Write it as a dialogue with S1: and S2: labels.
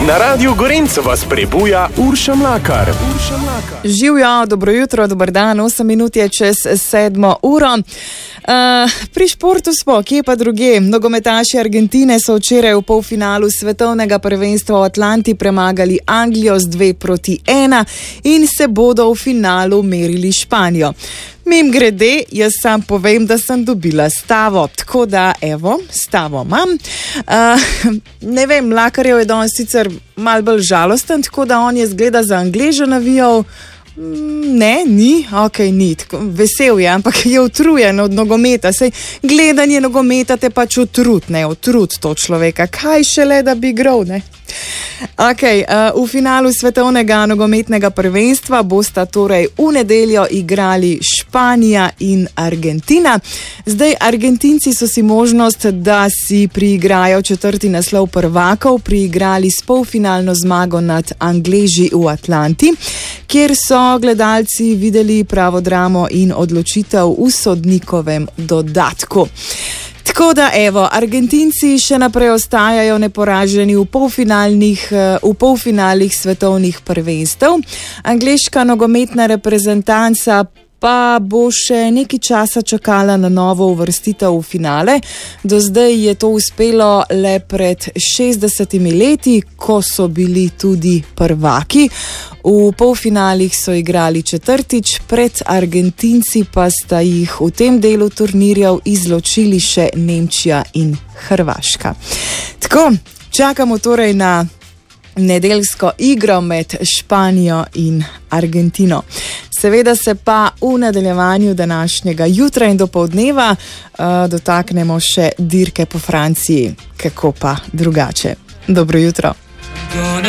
S1: Na Radiu Gorenc vas prebuja Urša Mlakar.
S2: Živjo, dobro jutro, dober dan, 8 minut je čez 7 uro. Pri športu smo, kje pa druge. Nogometaši Argentine so včeraj v polfinalu svetovnega prvenstva v Atlanti premagali Anglijo z 2-1 in se bodo v finalu merili Španijo. Mimogrede, jaz sam povem, da sem dobila stavo, tako da evo, stavo imam. Ne vem, Mlakarjev je danes sicer malo bolj žalosten, tako da on je zgleda za Angleža navijal. Ne, ni, ni, vesel je, ampak je utrujen od nogometa. Sej gledanje nogometa te pač utrud to človeka. Kaj šele, da bi igral, ne? V finalu svetovnega nogometnega prvenstva bosta torej v nedeljo igrali Španija in Argentina. Zdaj, Argentinci so si možnost, da si priigrajo 4. naslov prvakov, priigrali s polfinalno zmago nad Angleži v Atlanti, kjer so gledalci videli pravo dramo in odločitev v sodnikovem dodatku. Tako da evo, Argentinci še naprej ostajajo neporaženi v polfinalih svetovnih prvenstev. Angleška nogometna reprezentanca pa bo še nekaj časa čakala na novo uvrstitev v finale. Do zdaj je to uspelo le pred 60 leti, ko so bili tudi prvaki. V polfinalih so igrali četrtič, pred Argentinci pa sta jih v tem delu turnirjev izločili še Nemčija in Hrvaška. Tako, čakamo torej na nedeljsko igro med Španijo in Argentino. Seveda se pa v nadaljevanju današnjega jutra in dopoldneva dotaknemo še dirke po Franciji, kako pa drugače. Dobro jutro.